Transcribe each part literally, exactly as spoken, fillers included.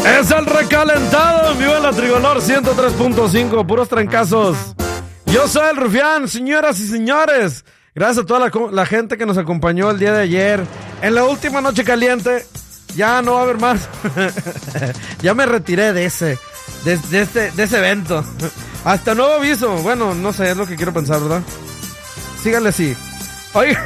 Es el recalentado en vivo en la Tricolor ciento tres punto cinco, puros trancazos. Yo soy el Rufián, señoras y señores. Gracias a toda la, la gente que nos acompañó el día de ayer. En la última noche caliente, ya no va a haber más. Ya me retiré de ese, de, de, este, de ese evento. Hasta nuevo aviso. Bueno, no sé, es lo que quiero pensar, ¿verdad? Síganle así. Oigan,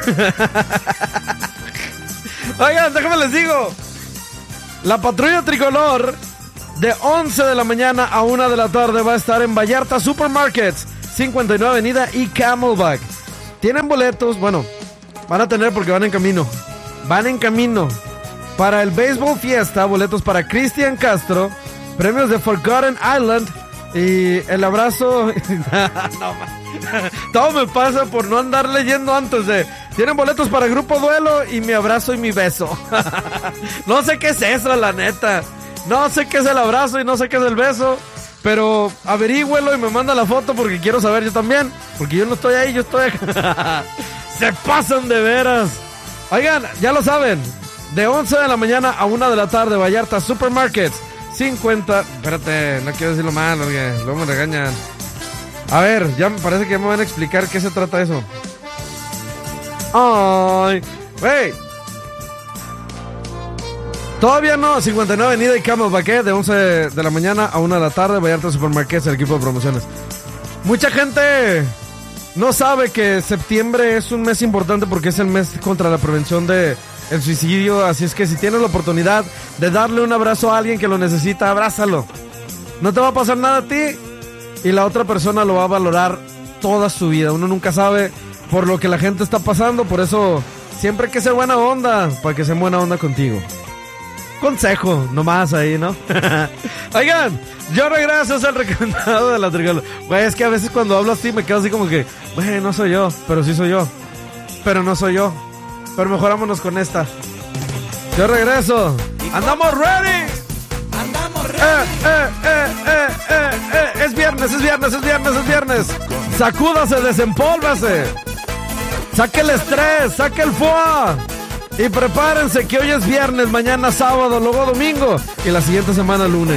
Oigan, déjame les digo. La patrulla tricolor de once de la mañana a una de la tarde va a estar en Vallarta Supermarkets, cincuenta y nueve Avenida y Camelback. Tienen boletos, bueno, van a tener porque van en camino. Van en camino. Para el Béisbol Fiesta, boletos para Cristian Castro, premios de Forgotten Island y el abrazo... no, todo me pasa por no andar leyendo antes de... Tienen boletos para Grupo Duelo y mi abrazo y mi beso. No sé qué es eso, la neta. No sé qué es el abrazo y no sé qué es el beso. Pero averígüelo y me manda la foto porque quiero saber yo también. Porque yo no estoy ahí, yo estoy acá. Se pasan de veras. Oigan, ya lo saben. De once de la mañana a una de la tarde, Vallarta Supermarkets. cincuenta... Espérate, no quiero decirlo mal porque luego me regañan. A ver, ya me parece que ya me van a explicar qué se trata eso. Ay, wey. Todavía no, cincuenta y nueve Avenida y Camelback, ¿eh? De once de la mañana a una de la tarde, Vallarta Supermarkets, el equipo de promociones. Mucha gente no sabe que septiembre es un mes importante porque es el mes contra la prevención de el suicidio, así es que si tienes la oportunidad de darle un abrazo a alguien que lo necesita, abrázalo. No te va a pasar nada a ti y la otra persona lo va a valorar toda su vida. Uno nunca sabe por lo que la gente está pasando, por eso siempre hay que ser buena onda, para que sean buena onda contigo. Consejo, nomás ahí, ¿no? Oigan, yo regreso al recomendado de la Tricolor. Güey, es que a veces cuando hablo así me quedo así como que, güey, no soy yo, pero sí soy yo. Pero no soy yo. Pero mejorámonos con esta. Yo regreso. ¡Andamos ready! ¡Andamos ready! Eh, eh, eh, eh, eh, eh. Es viernes, es viernes, es viernes, es viernes. Sacúdase, desempólvase. Saque el estrés, saque el foie. Y prepárense que hoy es viernes, mañana sábado, luego domingo y la siguiente semana lunes.